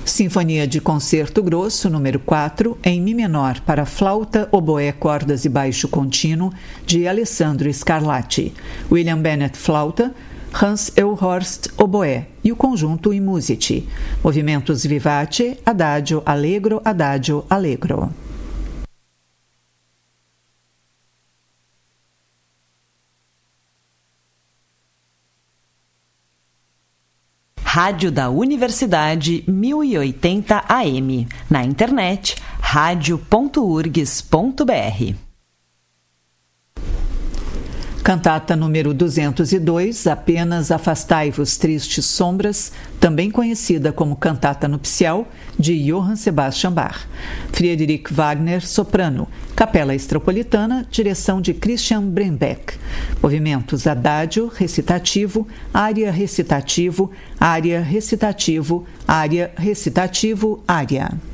Sinfonia de Concerto Grosso, número 4, em Mi menor, para flauta, oboé, cordas e baixo contínuo, de Alessandro Scarlatti. William Bennett, flauta, Hans Eulhorst, oboé, e o conjunto in Musici. Movimentos vivace, adagio, allegro, adagio, allegro. Rádio da Universidade 1080 AM. Na internet, radio.urgs.br. Cantata número 202, Apenas Afastai-vos Tristes Sombras, também conhecida como Cantata Nupcial, de Johann Sebastian Bach. Friedrich Wagner, soprano. Capela Extrapolitana, direção de Christian Brembeck. Movimentos adágio, recitativo, área recitativo, área recitativo, área recitativo, área.